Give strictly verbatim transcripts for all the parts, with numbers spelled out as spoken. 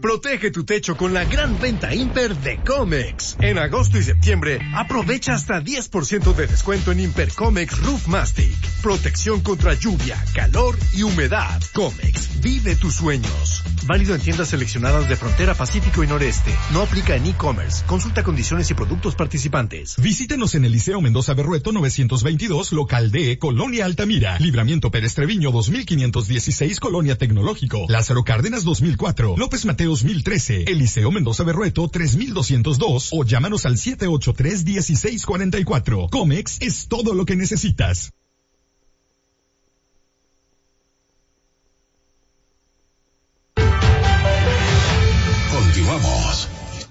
Protege tu techo con la gran venta Imper de Comex. En agosto y septiembre, aprovecha hasta diez por ciento de descuento en Imper Comex Roof Mastic. Protección contra lluvia, calor y humedad. Comex, vive tus sueños. Válido en tiendas seleccionadas de Frontera, Pacífico y Noreste. No aplica en e-commerce. Consulta condiciones y productos participantes. Visítenos en el Liceo Mendoza Berrueto novecientos veintidós, local D, Colonia Altamira. Libramiento Pérez Treviño dos mil quinientos dieciséis, Colonia Tecnológico. Lázaro Cárdenas dos mil cuatro. López Mateo dos mil trece, Eliseo Mendoza Berrueto tres mil doscientos dos o llámanos al siete ocho tres, uno seis cuatro cuatro. Comex es todo lo que necesitas. Continuamos.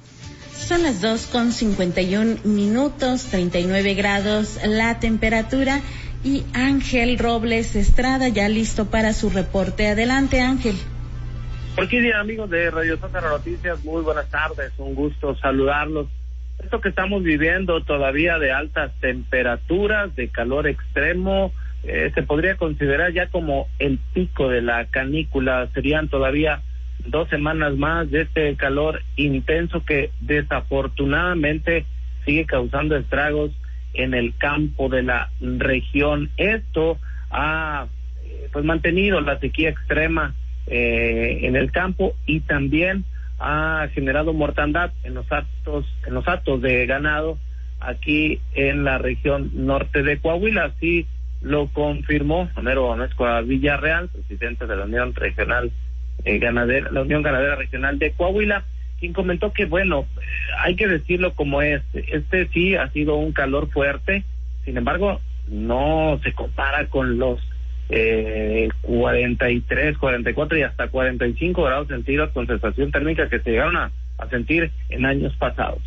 Son las dos con cincuenta y un minutos, treinta y nueve grados la temperatura, y Ángel Robles Estrada ya listo para su reporte. Adelante, Ángel. Orquídea, amigos de Radio Sótano Noticias, muy buenas tardes, un gusto saludarlos. Esto que estamos viviendo todavía de altas temperaturas, de calor extremo, eh, se podría considerar ya como el pico de la canícula. Serían todavía dos semanas más de este calor intenso que desafortunadamente sigue causando estragos en el campo de la región. Esto ha eh, pues mantenido la sequía extrema eh, en el campo, y también ha generado mortandad en los actos en los actos de ganado aquí en la región norte de Coahuila. Así lo confirmó Homero Onéscua Villarreal, presidente de la Unión Regional eh, Ganadera, la Unión Ganadera Regional de Coahuila, quien comentó que, bueno, hay que decirlo como es, este sí ha sido un calor fuerte, sin embargo, no se compara con los eh, cuarenta y tres, cuarenta y cuatro y hasta cuarenta y cinco grados centígrados con sensación térmica que se llegaron a, a sentir en años pasados.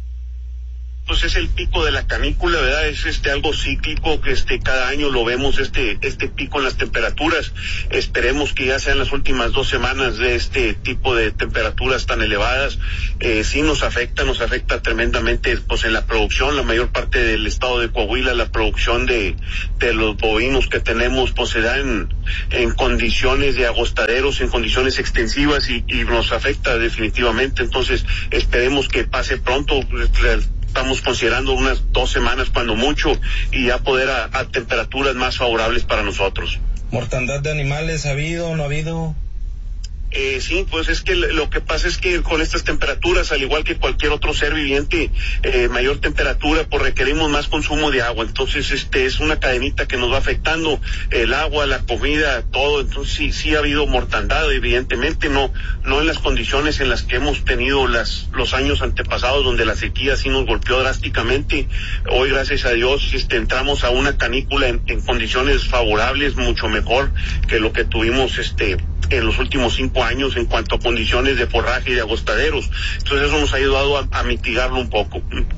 Pues es el pico de la canícula, ¿verdad? Es este algo cíclico que este cada año lo vemos, este este pico en las temperaturas. Esperemos que ya sean las últimas dos semanas de este tipo de temperaturas tan elevadas. Eh, sí nos afecta, nos afecta tremendamente, pues en la producción, la mayor parte del estado de Coahuila, la producción de de los bovinos que tenemos, pues se da en, en condiciones de agostaderos, en condiciones extensivas, y, y nos afecta definitivamente. Entonces esperemos que pase pronto. Estamos considerando unas dos semanas cuando mucho, y ya poder a, a temperaturas más favorables para nosotros. ¿Mortandad de animales ha habido o no ha habido? Eh, sí, pues es que lo que pasa es que con estas temperaturas, al igual que cualquier otro ser viviente, eh, mayor temperatura, pues requerimos más consumo de agua. Entonces, este es una cadenita que nos va afectando, el agua, la comida, todo. Entonces, sí, sí ha habido mortandad, evidentemente, no, no en las condiciones en las que hemos tenido las, los años antepasados, donde la sequía sí nos golpeó drásticamente. Hoy, gracias a Dios, este, entramos a una canícula en, en condiciones favorables, mucho mejor que lo que tuvimos, este, en los últimos cinco años en cuanto a condiciones de forraje y de agostaderos. Entonces eso nos ha ayudado a, a mitigarlo un poco.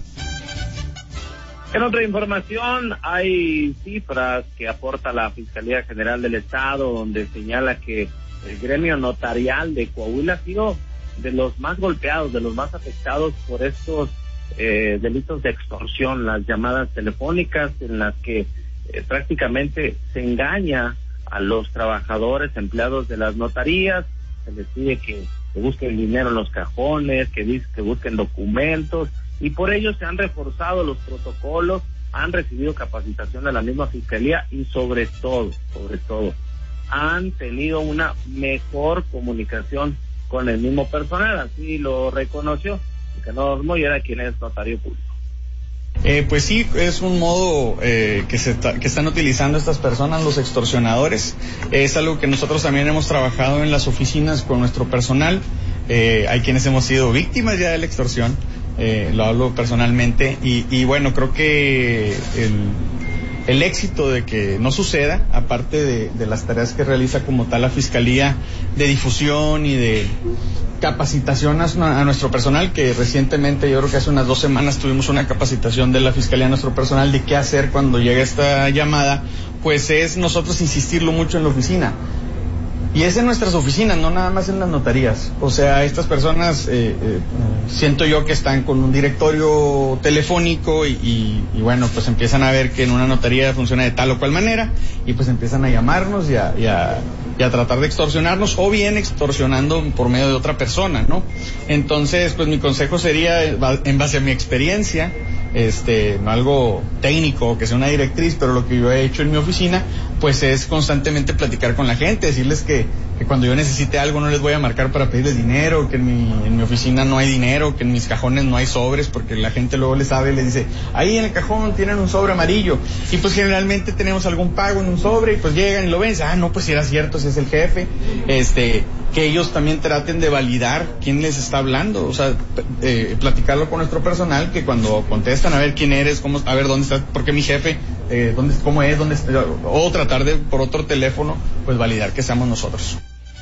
En otra información, hay cifras que aporta la Fiscalía General del Estado, donde señala que el gremio notarial de Coahuila ha sido de los más golpeados, de los más afectados por estos eh, delitos de extorsión, las llamadas telefónicas en las que eh, prácticamente se engaña a los trabajadores, empleados de las notarías. Se les pide que, que busquen dinero en los cajones, que, que busquen documentos, y por ello se han reforzado los protocolos, han recibido capacitación de la misma Fiscalía, y sobre todo, sobre todo, han tenido una mejor comunicación con el mismo personal. Así lo reconoció Nicanor Mollera, quien es notario público. Eh, pues sí, es un modo eh, que se ta- que están utilizando estas personas, los extorsionadores. Eh, es algo que nosotros también hemos trabajado en las oficinas con nuestro personal. Eh, hay quienes hemos sido víctimas ya de la extorsión, eh, lo hablo personalmente, y, y bueno, creo que el, el éxito de que no suceda, aparte de, de las tareas que realiza como tal la Fiscalía de difusión y de capacitación a, a nuestro personal, que recientemente, yo creo que hace unas dos semanas tuvimos una capacitación de la Fiscalía a nuestro personal de qué hacer cuando llega esta llamada, pues es nosotros insistirlo mucho en la oficina. Y es en nuestras oficinas, no nada más en las notarías. O sea, estas personas, eh, eh, siento yo que están con un directorio telefónico y, y, y bueno, pues empiezan a ver que en una notaría funciona de tal o cual manera, y pues empiezan a llamarnos y a, y a, y a tratar de extorsionarnos, o bien extorsionando por medio de otra persona, ¿no? Entonces, pues mi consejo sería, en base a mi experiencia, este, no algo técnico, que sea una directriz, pero lo que yo he hecho en mi oficina, pues es constantemente platicar con la gente, decirles que, que cuando yo necesite algo no les voy a marcar para pedirles dinero, que en mi, en mi oficina no hay dinero, que en mis cajones no hay sobres, porque la gente luego les sabe y les dice, ahí en el cajón tienen un sobre amarillo, y pues generalmente tenemos algún pago en un sobre, y pues llegan y lo ven, y dicen, ah, no, pues si era cierto, si es el jefe, este, que ellos también traten de validar quién les está hablando, o sea, eh, platicarlo con nuestro personal, que cuando contestan, a ver quién eres, cómo, a ver dónde estás, por qué mi jefe, eh, dónde, cómo es, dónde está, o tratar de, por otro teléfono, pues validar que seamos nosotros.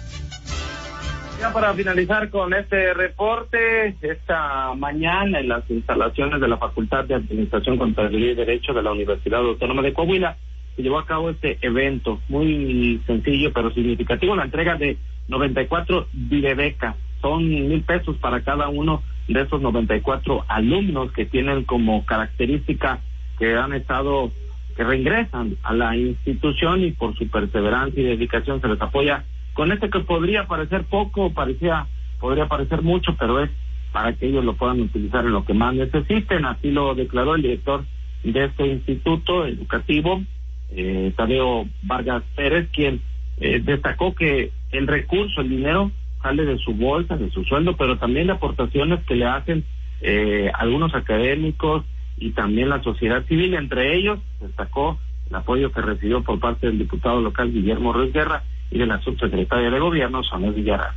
Ya para finalizar con este reporte, esta mañana en las instalaciones de la Facultad de Administración, Contaduría y Derecho de la Universidad Autónoma de Coahuila, se llevó a cabo este evento muy sencillo pero significativo, la entrega de noventa y cuatro videobecas. Son mil pesos para cada uno de esos noventa y cuatro alumnos que tienen como característica que han estado, que reingresan a la institución, y por su perseverancia y dedicación se les apoya con este que podría parecer poco, parecía, podría parecer mucho, pero es para que ellos lo puedan utilizar en lo que más necesiten. Así lo declaró el director de este instituto educativo, eh, Tadeo Vargas Pérez, quien eh, destacó que el recurso, el dinero, sale de su bolsa, de su sueldo, pero también de aportaciones que le hacen eh, algunos académicos y también la sociedad civil. Entre ellos destacó el apoyo que recibió por parte del diputado local Guillermo Ruiz Guerra y de la subsecretaria de Gobierno, Sonia Villarán.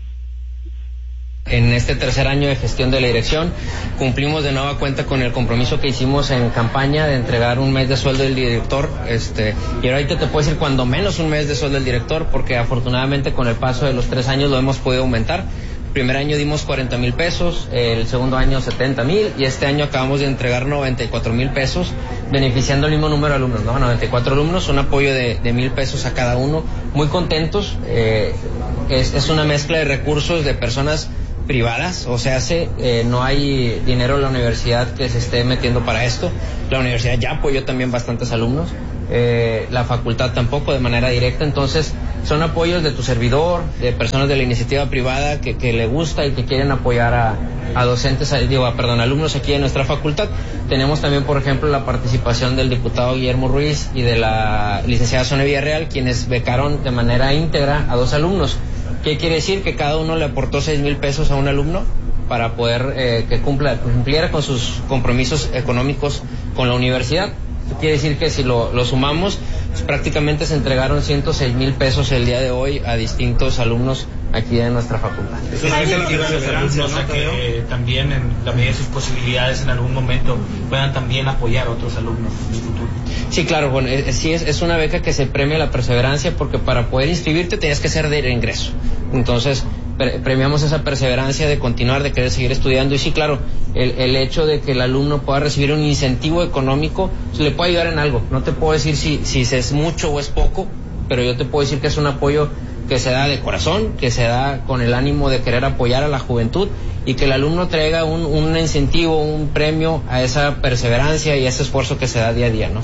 En este tercer año de gestión de la dirección, cumplimos de nueva cuenta con el compromiso que hicimos en campaña de entregar un mes de sueldo del director, este, y ahorita te puedo decir cuando menos un mes de sueldo del director, porque afortunadamente con el paso de los tres años lo hemos podido aumentar. El primer año dimos cuarenta mil pesos, el segundo año setenta mil, y este año acabamos de entregar noventa y cuatro mil pesos, beneficiando al mismo número de alumnos, ¿no? noventa y cuatro alumnos, un apoyo de, de mil pesos a cada uno, muy contentos. Eh, es, es una mezcla de recursos de personas privadas, o sea, se, eh, no hay dinero en la universidad que se esté metiendo para esto. La universidad ya apoyó también bastantes alumnos, eh, la facultad tampoco de manera directa, entonces son apoyos de tu servidor, de personas de la iniciativa privada que, que le gusta y que quieren apoyar a, a docentes, a, digo, a, perdón, alumnos aquí en nuestra facultad. Tenemos también, por ejemplo, la participación del diputado Guillermo Ruiz y de la licenciada Sonia Villarreal, quienes becaron de manera íntegra a dos alumnos. ¿Qué quiere decir? Que cada uno le aportó seis mil pesos a un alumno para poder eh, que cumpla, cumpliera con sus compromisos económicos con la universidad. Quiere decir que si lo, lo sumamos, pues prácticamente se entregaron ciento seis mil pesos el día de hoy a distintos alumnos aquí en nuestra facultad. Eso es la perseverancia, o sea, que eh, también en la medida de sus posibilidades en algún momento puedan también apoyar a otros alumnos en el futuro. Sí, claro, bueno, es, sí es, es una beca que se premia la perseverancia, porque para poder inscribirte tenías que ser de ingreso. Entonces, pre premiamos esa perseverancia de continuar, de querer seguir estudiando. Y sí, claro, el, el hecho de que el alumno pueda recibir un incentivo económico, se le puede ayudar en algo. No te puedo decir si, si es mucho o es poco, pero yo te puedo decir que es un apoyo que se da de corazón, que se da con el ánimo de querer apoyar a la juventud, y que el alumno traiga un, un incentivo, un premio a esa perseverancia y a ese esfuerzo que se da día a día, ¿no?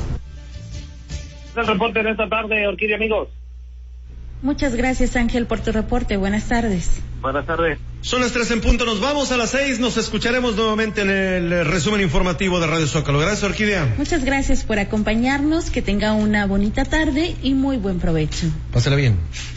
El reporte de esta tarde, Orquídea, amigos. Muchas gracias, Ángel, por tu reporte. Buenas tardes. Buenas tardes. Son las tres en punto, nos vamos a las seis, nos escucharemos nuevamente en el resumen informativo de Radio Zócalo. Gracias, Orquídea. Muchas gracias por acompañarnos, que tenga una bonita tarde y muy buen provecho. Pásala bien.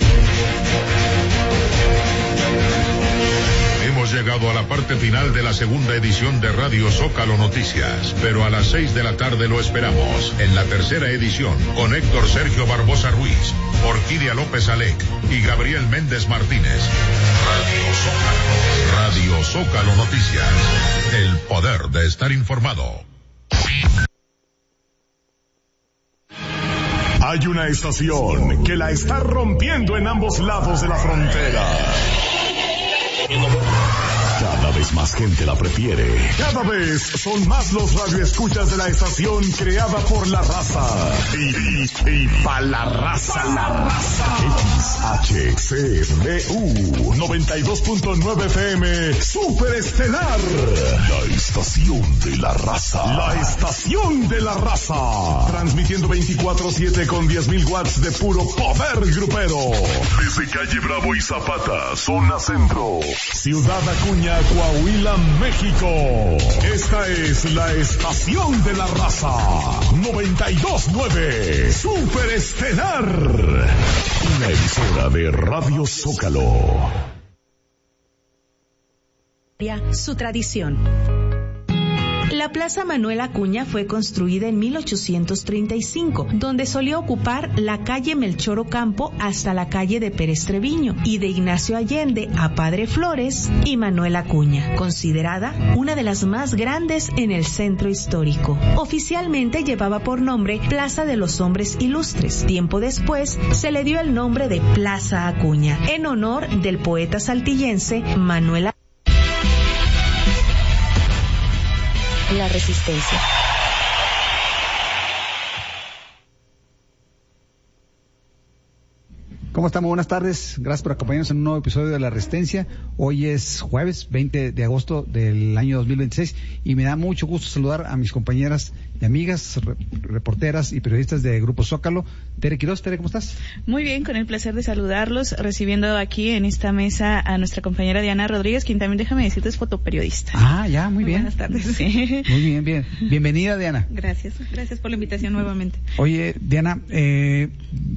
Hemos llegado a la parte final de la segunda edición de Radio Zócalo Noticias, pero a las seis de la tarde lo esperamos en la tercera edición con Héctor Sergio Barbosa Ruiz, Orquídea López Alec y Gabriel Méndez Martínez. Radio Zócalo, Radio Zócalo Noticias, el poder de estar informado. Hay una estación que la está rompiendo en ambos lados de la frontera. Cada vez vez más gente la prefiere. Cada vez son más los radioescuchas de la estación creada por la raza. Y, y, y pa' la raza, la raza. X H C B U noventa y dos punto nueve F M Super Estelar. La estación de la raza. La estación de la raza. Transmitiendo veinticuatro siete con diez mil watts de puro poder grupero. Desde calle Bravo y Zapata, zona centro. Ciudad Acuña, Coahuila, México. Esta es la estación de la raza. noventa y dos punto nueve Super Estelar. Una emisora de Radio Zócalo. Su tradición. La Plaza Manuel Acuña fue construida en mil ochocientos treinta y cinco, donde solía ocupar la calle Melchor Ocampo hasta la calle de Pérez Treviño, y de Ignacio Allende a Padre Flores y Manuel Acuña, considerada una de las más grandes en el centro histórico. Oficialmente llevaba por nombre Plaza de los Hombres Ilustres. Tiempo después se le dio el nombre de Plaza Acuña, en honor del poeta saltillense Manuel Acuña. La Resistencia. ¿Cómo estamos? Buenas tardes. Gracias por acompañarnos en un nuevo episodio de La Resistencia. Hoy es jueves veinte de agosto del año dos mil veintiséis y me da mucho gusto saludar a mis compañeras y amigas, re- reporteras y periodistas de Grupo Zócalo. Tere Quiroz. Tere, ¿cómo estás? Muy bien, con el placer de saludarlos, recibiendo aquí en esta mesa a nuestra compañera Diana Rodríguez, quien también, déjame decirte, es fotoperiodista. Ah, ya, muy, muy bien. Buenas tardes. Sí. Muy bien, bien. Bienvenida, Diana. Gracias, gracias por la invitación nuevamente. Oye, Diana, eh,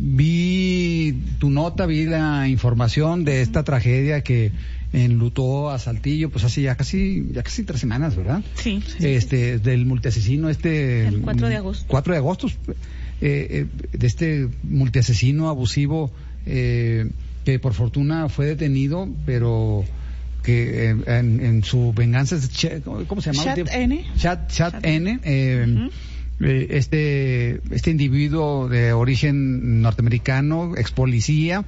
vi tu nota, vi la información de esta tragedia que enlutó a Saltillo, pues hace ya casi ya casi tres semanas, ¿verdad? Sí. sí este sí. Del multiasesino, este el cuatro de agosto. cuatro de agosto, eh, eh, de este multiasesino abusivo eh, que por fortuna fue detenido, pero que eh, en, en su venganza, ¿cómo se llama? Chat N. Chat, Chat, Chat N. Eh, uh-huh. Este este individuo de origen norteamericano, ex policía,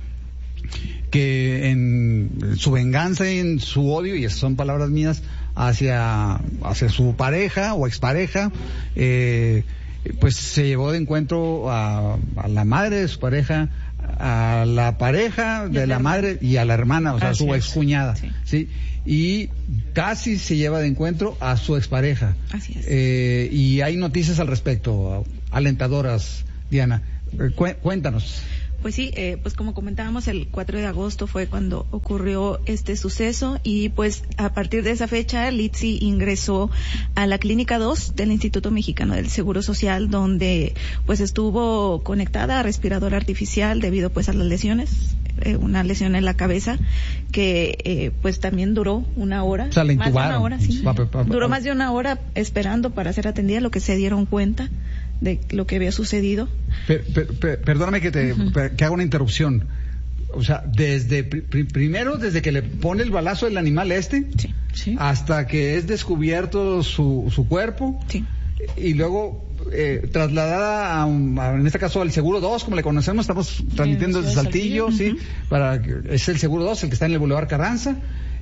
que en su venganza y en su odio, y esas son palabras mías, hacia hacia su pareja o expareja, eh, pues se llevó de encuentro a, a la madre de su pareja, a la pareja de la madre y a la hermana, o sea, a su excuñada, sí. ¿sí? Y casi se lleva de encuentro a su expareja. Así es. Eh, y hay noticias al respecto, alentadoras, Diana. Eh, cu- cuéntanos. Pues sí, eh, pues como comentábamos, el cuatro de agosto fue cuando ocurrió este suceso, y pues a partir de esa fecha Litsi ingresó a la Clínica dos del Instituto Mexicano del Seguro Social, donde pues estuvo conectada a respirador artificial debido pues a las lesiones, eh, una lesión en la cabeza que eh, pues también duró una hora. O sea, la intubaron. Más de una hora, sí. Pa, pa, pa, pa. Duró más de una hora esperando para ser atendida, lo que se dieron cuenta de lo que había sucedido. Per, per, per, perdóname que te uh-huh. per, que haga una interrupción. O sea, desde pr- primero desde que le pone el balazo el animal este, sí, sí. hasta que es descubierto su su cuerpo, sí. y luego eh, trasladada a, un, a, en este caso al Seguro dos, como le conocemos, estamos transmitiendo desde Saltillo, Saltillo. sí, uh-huh. para es el Seguro dos, el que está en el Boulevard Carranza,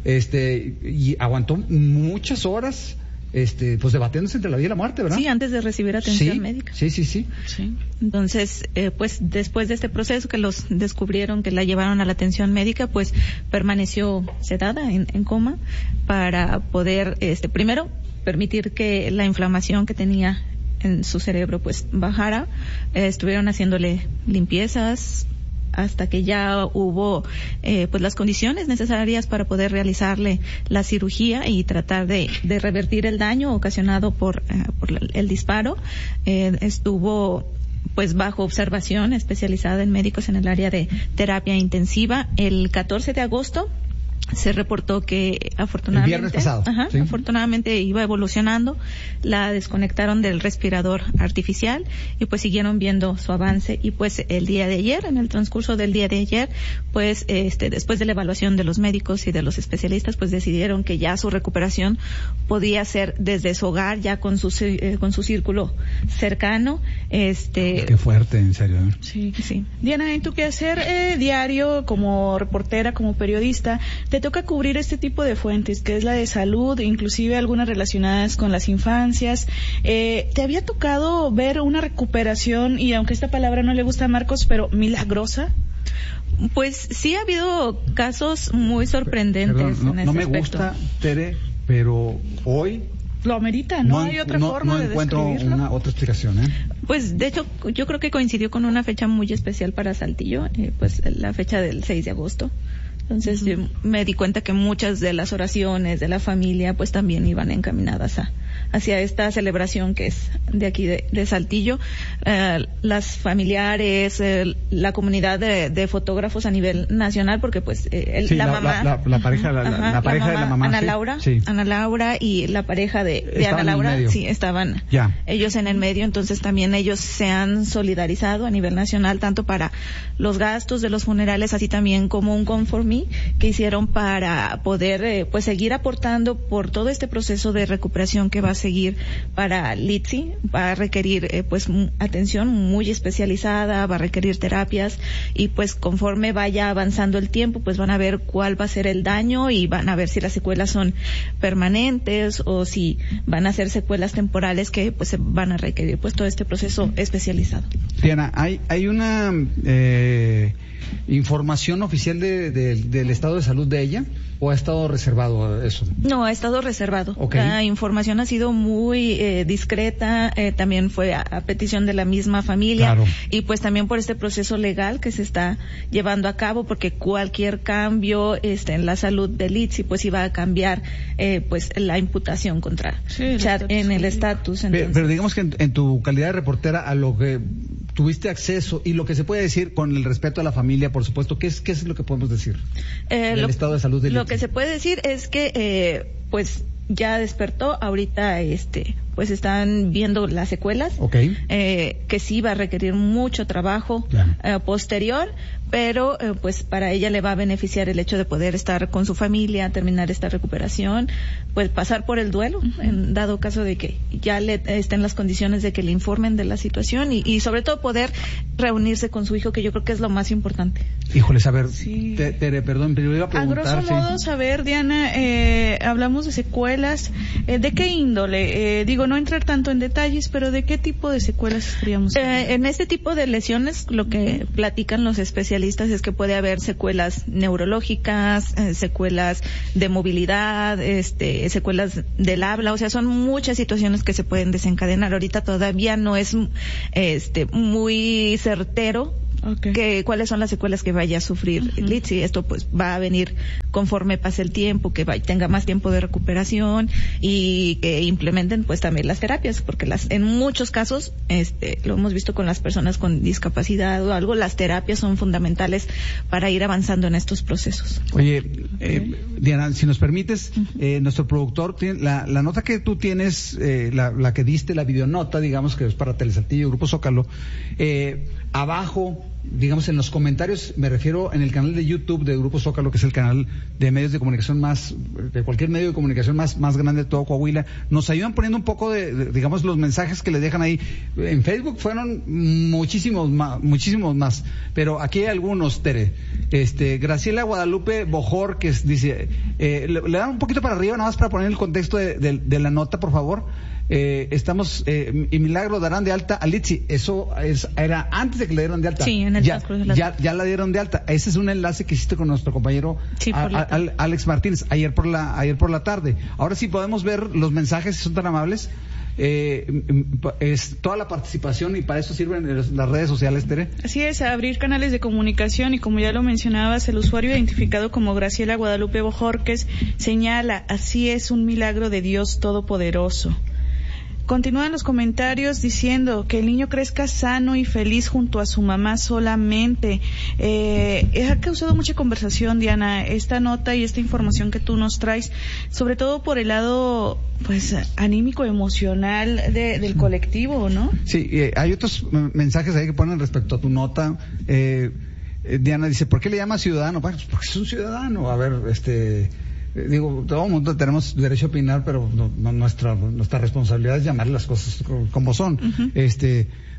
este y aguantó muchas horas. Este, pues debatiéndose entre la vida y la muerte, ¿verdad? Sí, antes de recibir atención sí, médica. Sí, sí, sí. Sí. Entonces, eh, pues después de este proceso que los descubrieron, que la llevaron a la atención médica, pues permaneció sedada en, en coma para poder, este, primero, permitir que la inflamación que tenía en su cerebro pues bajara. Eh, estuvieron haciéndole limpiezas hasta que ya hubo eh, pues las condiciones necesarias para poder realizarle la cirugía y tratar de, de revertir el daño ocasionado por, eh, por el disparo. Eh, estuvo pues bajo observación especializada en médicos en el área de terapia intensiva. El catorce de agosto se reportó que afortunadamente, el viernes pasado, ajá, ¿sí? afortunadamente iba evolucionando, la desconectaron del respirador artificial y pues siguieron viendo su avance, y pues el día de ayer, en el transcurso del día de ayer, pues este después de la evaluación de los médicos y de los especialistas, pues decidieron que ya su recuperación podía ser desde su hogar, ya con su eh, con su círculo cercano. Este Qué fuerte, en serio. ¿eh? Sí, sí. Diana, en tu quehacer eh, diario como reportera, como periodista, ¿te te toca cubrir este tipo de fuentes, que es la de salud, inclusive algunas relacionadas con las infancias. Eh, ¿Te había tocado ver una recuperación, y aunque esta palabra no le gusta a Marcos, pero milagrosa? Pues sí ha habido casos muy sorprendentes. Perdón, no, en ese no me aspecto. gusta, Tere, pero hoy lo amerita, no, no hay otra no, forma no de encuentro describirlo. una otra explicación, ¿eh? Pues de hecho yo creo que coincidió con una fecha muy especial para Saltillo, eh, pues la fecha del seis de agosto. Entonces uh-huh. yo me di cuenta que muchas de las oraciones de la familia pues también iban encaminadas a hacia esta celebración que es de aquí de, de Saltillo. Eh, las familiares, eh, la comunidad de, de fotógrafos a nivel nacional, porque pues eh, el, sí, la, la mamá, la, la, la pareja, la, ajá, la pareja la mamá, de la mamá, Ana ¿sí? Laura, sí. Ana Laura y la pareja de, de Ana Laura, sí, estaban ya. ellos en el medio. Entonces también ellos se han solidarizado a nivel nacional tanto para los gastos de los funerales, así también como un GoFundMe que hicieron para poder eh, pues seguir aportando por todo este proceso de recuperación que va a seguir para Litsi. Va a requerir eh, pues m- atención muy especializada, va a requerir terapias, y pues conforme vaya avanzando el tiempo pues van a ver cuál va a ser el daño y van a ver si las secuelas son permanentes o si van a ser secuelas temporales que pues van a requerir pues todo este proceso especializado. Diana, hay hay una eh, información oficial de, de, del estado de salud de ella, o ha estado reservado eso? No, ha estado reservado. Okay. La información ha sido muy eh, discreta, eh, también fue a, a petición de la misma familia, claro. Y pues también por este proceso legal que se está llevando a cabo, porque cualquier cambio este, en la salud de Litsi pues iba a cambiar eh, pues la imputación contra sí, Chad en el estatus. Pero, pero digamos que en, en tu calidad de reportera, a lo que tuviste acceso y lo que se puede decir con el respeto a la familia, por supuesto, ¿qué es qué es lo que podemos decir eh, del lo, estado de salud de Litsi? Lo que se puede decir es que eh, pues ya despertó, ahorita este pues están viendo las secuelas, okay. eh, que sí va a requerir mucho trabajo eh, posterior, pero eh, pues para ella le va a beneficiar el hecho de poder estar con su familia, terminar esta recuperación, pues pasar por el duelo, uh-huh. en dado caso de que ya le estén las condiciones de que le informen de la situación y, y sobre todo poder reunirse con su hijo, que yo creo que es lo más importante. Híjoles, a ver, sí. te, te, perdón, pero iba a preguntar. A grosso sí. modo, saber, Diana, eh, hablamos de secuelas, eh, ¿de qué índole? Eh, digo, no entrar tanto en detalles, pero ¿de qué tipo de secuelas estaríamos eh, en este tipo de lesiones, lo que platican los especialistas es que puede haber secuelas neurológicas, eh, secuelas de movilidad, este, secuelas del habla, o sea, son muchas situaciones que se pueden desencadenar. Ahorita todavía no es este muy certero okay. que cuáles son las secuelas que vaya a sufrir uh-huh. Litsi. Esto pues va a venir conforme pase el tiempo, que vaya, tenga más tiempo de recuperación y que implementen pues también las terapias, porque las en muchos casos este lo hemos visto con las personas con discapacidad o algo, las terapias son fundamentales para ir avanzando en estos procesos. Oye, eh, Diana, si nos permites, uh-huh. eh, nuestro productor tiene la, la nota que tú tienes, eh, la, la que diste, la videonota, digamos que es para Telesaltillo, Grupo Zócalo, eh, abajo, digamos en los comentarios, me refiero en el canal de YouTube de Grupo Zócalo, que es el canal de medios de comunicación más, de cualquier medio de comunicación más, más grande de todo Coahuila, nos ayudan poniendo un poco de, de digamos, los mensajes que le dejan ahí. En Facebook fueron muchísimos más, muchísimos más, pero aquí hay algunos, Tere. Este, Graciela Guadalupe Bojor, que es, dice, eh, le, le dan un poquito para arriba, nada más para poner el contexto de, de, de la nota, por favor. Eh, estamos, eh, y Milagro darán de alta a Litsi. Eso es, era antes de que le dieran de alta. Sí, en el ya, de la... ya, ya la dieron de alta. Ese es un enlace que hiciste con nuestro compañero sí, a, a, a, Alex Martínez ayer por la, ayer por la tarde. Ahora sí podemos ver los mensajes, si son tan amables. Eh, es toda la participación y para eso sirven las redes sociales, Tere. Así es, abrir canales de comunicación y como ya lo mencionabas, el usuario identificado como Graciela Guadalupe Bojorques señala, así es un milagro de Dios Todopoderoso. Continúan los comentarios diciendo que el niño crezca sano y feliz junto a su mamá solamente. Eh, ha causado mucha conversación, Diana, esta nota y esta información que tú nos traes, sobre todo por el lado pues anímico, emocional de, del colectivo, ¿no? Sí, eh, hay otros mensajes ahí que ponen respecto a tu nota. Eh, eh, Diana dice, ¿por qué le llama ciudadano? Bueno, porque es un ciudadano. A ver, este... Digo, todo el mundo tenemos derecho a opinar, pero no, no, nuestra nuestra responsabilidad es llamar las cosas como son. Uh-huh. Este,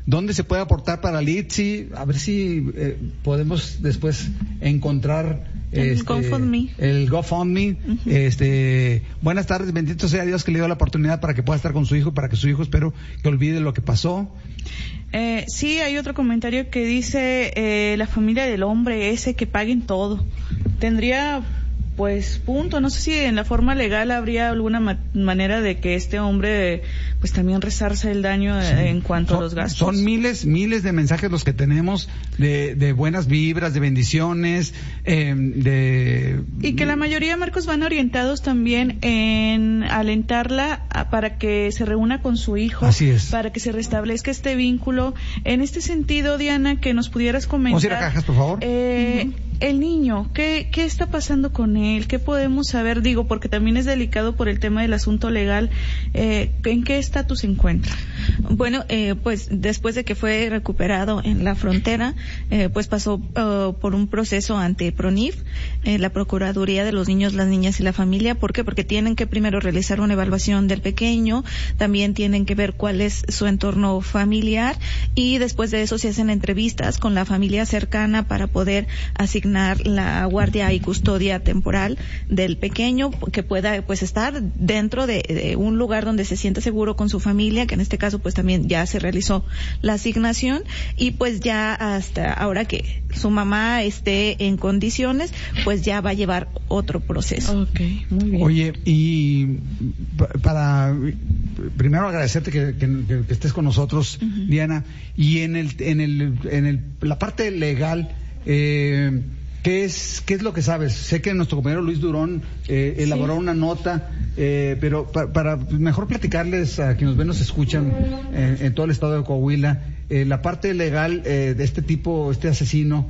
¿dónde se puede aportar para el I T S I? A ver si eh, podemos después encontrar el este, GoFundMe. El GoFundMe. Uh-huh. Este, buenas tardes, bendito sea Dios que le dio la oportunidad para que pueda estar con su hijo, para que su hijo, espero que olvide lo que pasó. Eh, sí, hay otro comentario que dice eh, la familia del hombre ese que paguen todo. Tendría pues punto, no sé si en la forma legal habría alguna ma- manera de que este hombre pues también resarce el daño sí. en cuanto son, a los gastos. Son miles, miles de mensajes los que tenemos de, de buenas vibras, de bendiciones, eh, de... Y que la mayoría, Marcos, van orientados también en alentarla a, para que se reúna con su hijo. Así es. Para que se restablezca este vínculo. En este sentido, Diana, que nos pudieras comentar... ¿Vamos a ir a cajas, por favor? Eh, uh-huh. El niño, ¿qué, ¿qué está pasando con él? ¿Qué podemos saber? Digo, porque también es delicado por el tema del asunto legal. Eh, ¿En qué estatus se encuentra? Bueno, eh, pues después de que fue recuperado en la frontera, eh, pues pasó uh, por un proceso ante PRONIF, eh, la Procuraduría de los Niños, las Niñas y la Familia. ¿Por qué? Porque tienen que primero realizar una evaluación del pequeño, también tienen que ver cuál es su entorno familiar y después de eso se hacen entrevistas con la familia cercana para poder asignar la guardia y custodia temporal del pequeño, que pueda pues estar dentro de, de un lugar donde se sienta seguro con su familia, que en este caso pues también ya se realizó la asignación y pues ya hasta ahora que su mamá esté en condiciones, pues ya va a llevar otro proceso. Okay, muy bien. Oye, y para primero agradecerte que, que, que estés con nosotros, uh-huh. Diana, y en el en el en el la parte legal, eh, ¿Qué es, ¿Qué es lo que sabes? Sé que nuestro compañero Luis Durón eh, elaboró sí. una nota, eh, pero para, para mejor platicarles a quienes nos ven, nos escuchan eh, en todo el estado de Coahuila, eh, la parte legal eh, de este tipo, este asesino,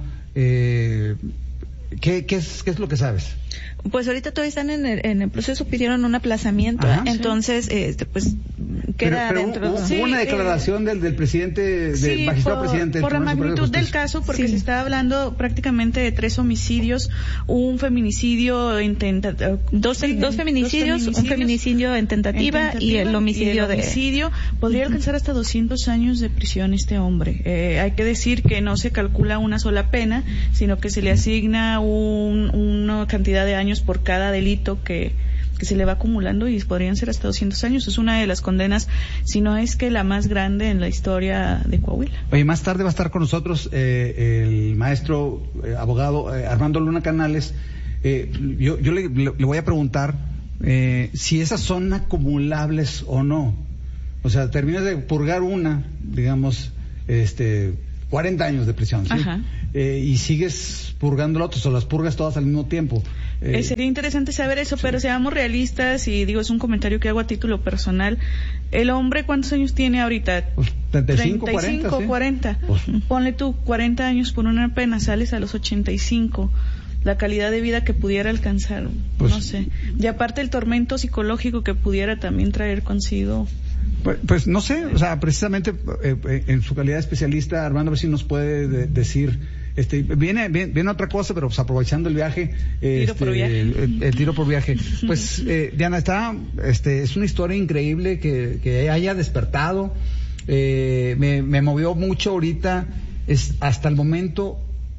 eh, ¿qué, qué, es, ¿qué es lo que sabes? Pues ahorita todavía están en el, en el proceso, pidieron un aplazamiento, Ajá, entonces, sí. este, pues queda pero, pero dentro. Hubo, Sí, hubo una declaración eh, del, del presidente, del sí, magistrado por, presidente. Por la magnitud del caso, porque sí. se está hablando prácticamente de tres homicidios, un feminicidio en tenta, dos, sí, dos, feminicidios, dos feminicidios, un feminicidio en tentativa, en tentativa y el homicidio, y el homicidio de... Podría alcanzar hasta doscientos años de prisión este hombre. Eh, hay que decir que no se calcula una sola pena, sino que se le asigna un, una cantidad de años por cada delito que, que se le va acumulando y podrían ser hasta doscientos años. Es una de las condenas, si no es que la más grande en la historia de Coahuila. Oye, más tarde va a estar con nosotros eh, el maestro eh, abogado eh, Armando Luna Canales. Eh, yo yo le, le, le voy a preguntar eh, si esas son acumulables o no. O sea, terminas de purgar una, digamos, este, cuarenta años de prisión, ¿sí? Ajá. Eh, y sigues purgando las otras o las purgas todas al mismo tiempo. Eh, sería interesante saber eso, sí. Pero seamos realistas y digo, es un comentario que hago a título personal. El hombre, ¿cuántos años tiene ahorita? Pues, treinta y cinco, cuarenta, cuarenta. ¿Sí? Pues, ponle tú cuarenta años por una pena, sales a los ochenta y cinco. La calidad de vida que pudiera alcanzar, pues, no sé. Y aparte el tormento psicológico que pudiera también traer consigo. Pues, pues no sé, o sea, precisamente eh, en su calidad de especialista, Armando, a ver si nos puede de, decir, este, viene, viene, viene otra cosa, pero pues aprovechando el viaje, eh, tiro este, por viaje. El, el tiro por viaje, pues eh, Diana, está, este, es una historia increíble que, que haya despertado, eh, me, me movió mucho ahorita, es hasta el momento,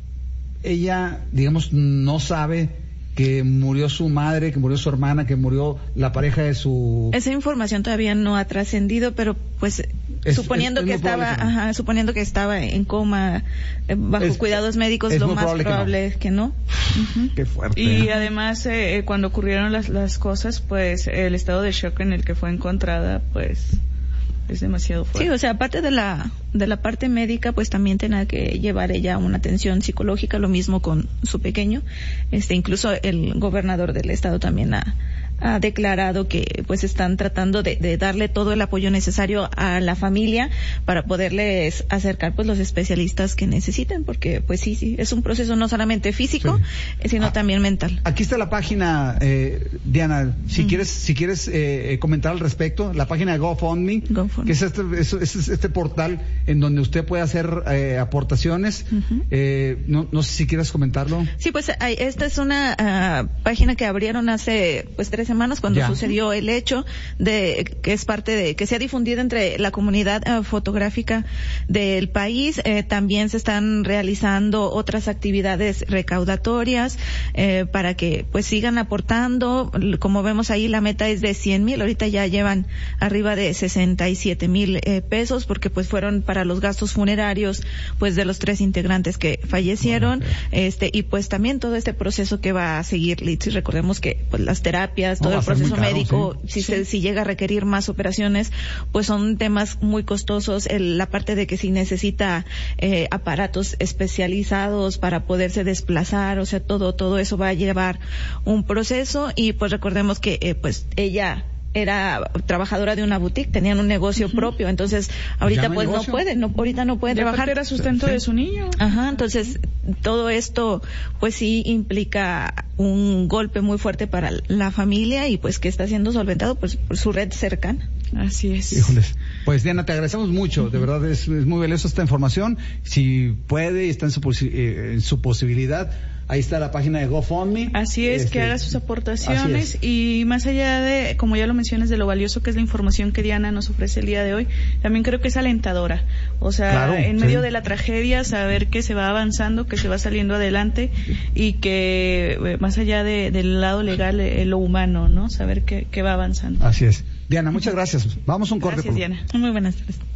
ella, digamos, no sabe que murió su madre, que murió su hermana, que murió la pareja de su... Esa información todavía no ha trascendido, pero pues es, suponiendo es, es que estaba, que no. ajá, suponiendo que estaba en coma eh, bajo es, cuidados médicos, lo más probable, probable es que no. Que no. Uh-huh. Qué fuerte. Y además eh, cuando ocurrieron las las cosas, pues el estado de shock en el que fue encontrada, pues es demasiado fuerte. Sí, o sea, aparte de la de la parte médica, pues también tenía que llevar ella una atención psicológica, lo mismo con su pequeño. Este, incluso el gobernador del estado también ha, ha declarado que pues están tratando de, de darle todo el apoyo necesario a la familia para poderles acercar pues los especialistas que necesiten, porque pues sí, sí, es un proceso no solamente físico, sí. sino ah, también mental. Aquí está la página, eh, Diana, si uh-huh. quieres, si quieres eh, comentar al respecto, la página de GoFundMe, GoFundMe. que es este, es, es este portal en donde usted puede hacer eh, aportaciones. Uh-huh. eh, no, no sé si quieres comentarlo. Sí, pues esta es una uh, página que abrieron hace pues tres semanas cuando ya. sucedió el hecho de que es parte de que se ha difundido entre la comunidad eh, fotográfica del país. Eh, también se están realizando otras actividades recaudatorias eh, para que pues sigan aportando. Como vemos ahí, la meta es de cien mil, ahorita ya llevan arriba de sesenta y siete mil eh, pesos, porque pues fueron para los gastos funerarios pues de los tres integrantes que fallecieron. Bueno, okay. este y pues también todo este proceso que va a seguir Litsi. Recordemos que pues las terapias, todo no, el proceso caro, médico, sí. si sí. se si llega a requerir más operaciones, pues son temas muy costosos. El, la parte de que si necesita eh, aparatos especializados para poderse desplazar, o sea, todo todo eso va a llevar un proceso. Y pues recordemos que eh, pues ella era trabajadora de una boutique, tenían un negocio uh-huh. propio, entonces ahorita no pues negocio. no puede, no, ahorita no puede de trabajar. Era sustento sí. de su niño. Ajá, entonces todo esto pues sí implica un golpe muy fuerte para la familia y pues que está siendo solventado pues por su red cercana. Así es. Híjoles. Pues Diana, te agradecemos mucho, de verdad es, es muy valiosa esta información. Si puede y está en su, posi- eh, en su posibilidad, ahí está la página de GoFundMe. Así es, este, que haga sus aportaciones y más allá de, como ya lo mencionas, de lo valioso que es la información que Diana nos ofrece el día de hoy, también creo que es alentadora. O sea, claro, en medio sí. de la tragedia, saber que se va avanzando, que se va saliendo adelante y que más allá de, del lado legal, eh, lo humano, ¿no? Saber que, que va avanzando. Así es. Diana, muchas gracias. Vamos a un corte. Gracias, Diana. Muy buenas tardes.